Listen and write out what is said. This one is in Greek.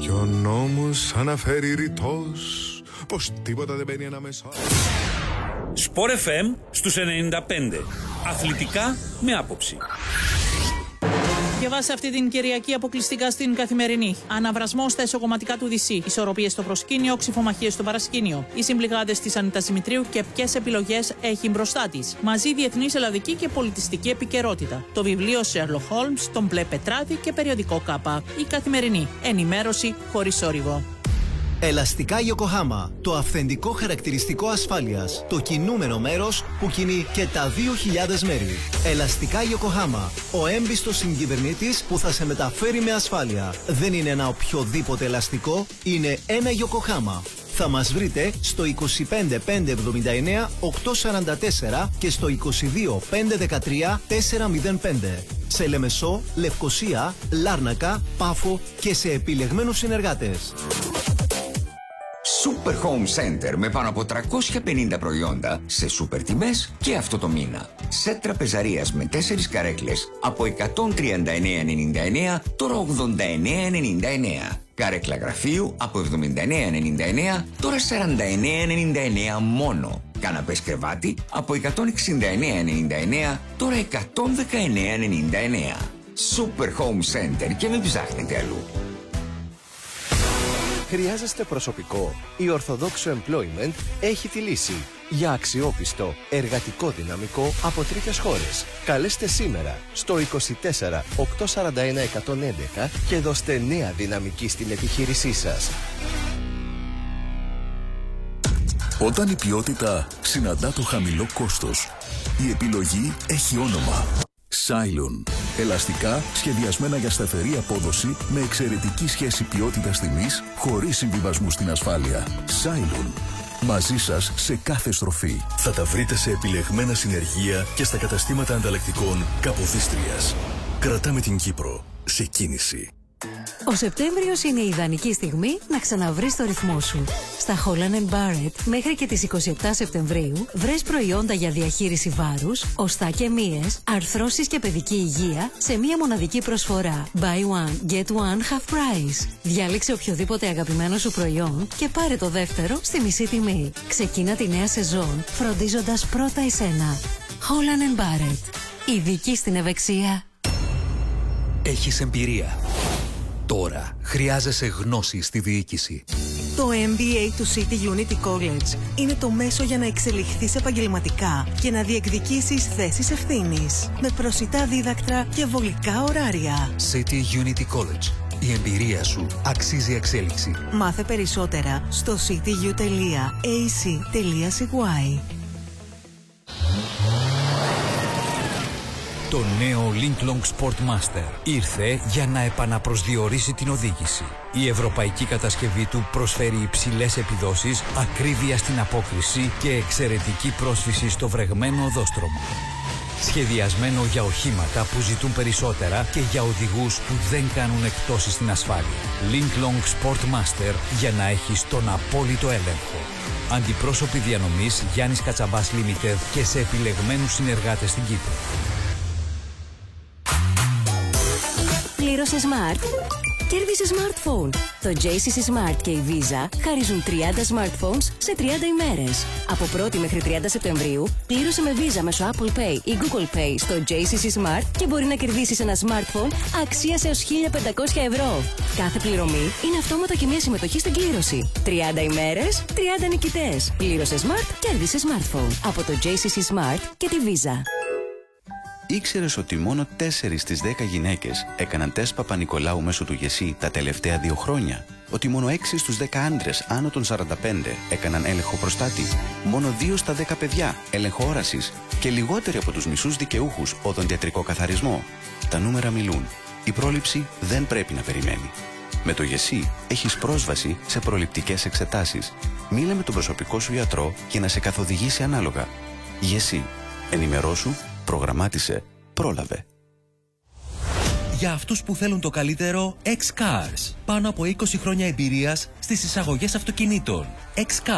Κι ο νόμος αναφέρει ρητός πως τίποτα δεν μπαίνει ανάμεσα. Σπορ FM στους 95. Αθλητικά με άποψη. Διαβάστε αυτή την Κυριακή αποκλειστικά στην Καθημερινή. Αναβρασμός στα εσωκομματικά του DC. Ισορροπίες στο προσκήνιο, ξυφομαχίες στο παρασκήνιο. Οι συμπληγάδες της Ανίτας Δημητρίου και ποιες επιλογές έχει μπροστά της. Μαζί διεθνής, ελλαδική και πολιτιστική επικαιρότητα. Το βιβλίο Sherlock Holmes, τον Μπλε Πετράδη και περιοδικό Κάπα. Η Καθημερινή. Ενημέρωση χωρίς θόρυβο. Ελαστικά Yokohama. Το αυθεντικό χαρακτηριστικό ασφάλειας. Το κινούμενο μέρος που κινεί και τα 2.000 μέρη. Ελαστικά Yokohama. Ο έμπιστος συγκυβερνήτης που θα σε μεταφέρει με ασφάλεια. Δεν είναι ένα οποιοδήποτε ελαστικό, είναι ένα Yokohama. Θα μας βρείτε στο 25 579 844 και στο 22 513 405. Σε Λεμεσό, Λευκοσία, Λάρνακα, Πάφο και σε επιλεγμένους συνεργάτες. Super Home Center με πάνω από 350 προϊόντα σε σούπερ τιμές και αυτό το μήνα. Σετ τραπεζαρίας με 4 καρέκλες από 139,99 τώρα 89,99. Καρέκλα γραφείου από 79,99 τώρα 49,99 μόνο. Καναπές κρεβάτι από 169,99 τώρα 119,99. Super Home Center και μην ψάχνετε αλλού. Χρειάζεστε προσωπικό? Η Orthodox Employment έχει τη λύση για αξιόπιστο εργατικό δυναμικό από τρίτες χώρες. Καλέστε σήμερα στο 24 841 111 και δώστε νέα δυναμική στην επιχείρησή σας. Όταν η ποιότητα συναντά το χαμηλό κόστος, η επιλογή έχει όνομα. Cylon. Ελαστικά σχεδιασμένα για σταθερή απόδοση με εξαιρετική σχέση ποιότητας-τιμής χωρίς συμβιβασμού στην ασφάλεια. Cylon. Μαζί σας σε κάθε στροφή. Θα τα βρείτε σε επιλεγμένα συνεργεία και στα καταστήματα ανταλλακτικών Καποδίστριας. Κρατάμε την Κύπρο σε κίνηση. Ο Σεπτέμβριος είναι η ιδανική στιγμή να ξαναβρεις το ρυθμό σου. Στα Holland & Barrett μέχρι και τις 27 Σεπτεμβρίου βρες προϊόντα για διαχείριση βάρους, οστά και μύες, αρθρώσεις και παιδική υγεία σε μία μοναδική προσφορά. Buy one, get one, half price. Διάλεξε οποιοδήποτε αγαπημένο σου προϊόν και πάρε το δεύτερο στη μισή τιμή. Ξεκίνα τη νέα σεζόν φροντίζοντας πρώτα εσένα. Holland & Barrett. Ειδική στην ευεξία. Έχεις εμπειρία. Τώρα χρειάζεσαι γνώση στη διοίκηση. Το MBA του City Unity College είναι το μέσο για να εξελιχθείς επαγγελματικά και να διεκδικήσεις θέσεις ευθύνης. Με προσιτά δίδακτρα και βολικά ωράρια. City Unity College. Η εμπειρία σου αξίζει εξέλιξη. Μάθε περισσότερα στο cityu.ac.cy. Το νέο Linklong Sport Master ήρθε για να επαναπροσδιορίσει την οδήγηση. Η ευρωπαϊκή κατασκευή του προσφέρει υψηλές επιδόσεις, ακρίβεια στην απόκριση και εξαιρετική πρόσφυση στο βρεγμένο οδόστρωμα. Σχεδιασμένο για οχήματα που ζητούν περισσότερα και για οδηγούς που δεν κάνουν εκπτώσεις στην ασφάλεια. Linklong Sport Master για να έχεις τον απόλυτο έλεγχο. Αντιπρόσωποι διανομής Γιάννης Κατσαμπάς Limited και σε επιλεγμένους συνεργάτες στην Κύπρο. Πλήρωσε Smart. Κέρδισε smartphone. Το JCC Smart και η Visa χαρίζουν 30 smartphones σε 30 ημέρες. Από 1η μέχρι 30 Σεπτεμβρίου πλήρωσε με Visa μέσω Apple Pay ή Google Pay στο JCC Smart και μπορεί να κερδίσεις ένα smartphone αξίας έως 1.500 ευρώ. Κάθε πληρωμή είναι αυτόματα και μια συμμετοχή στην κλήρωση. 30 ημέρες, 30 νικητές. Πλήρωσε Smart, κέρδισε smartphone. Από το JCC Smart και τη Visa. Ήξερες ότι μόνο 4 στις 10 γυναίκες έκαναν τεστ Παπα-Νικολάου μέσω του ΓΕΣΥ τα τελευταία 2 χρόνια? Ότι μόνο 6 στους 10 άντρες άνω των 45 έκαναν έλεγχο προστάτη? Μόνο 2 στα 10 παιδιά έλεγχο όρασης? Και λιγότεροι από τους μισούς δικαιούχους οδοντιατρικό καθαρισμό? Τα νούμερα μιλούν. Η πρόληψη δεν πρέπει να περιμένει. Με το ΓΕΣΥ έχεις πρόσβαση σε προληπτικές εξετάσεις. Μίλα με τον προσωπικό σου γιατρό για να σε καθοδηγήσει ανάλογα. ΓΕΣΥ. Ενημερώσου, προγραμμάτισε, πρόλαβε. Για αυτούς που θέλουν το καλύτερο, X-Cars. Πάνω από 20 χρόνια εμπειρίας στις εισαγωγές αυτοκινήτων. X-Cars.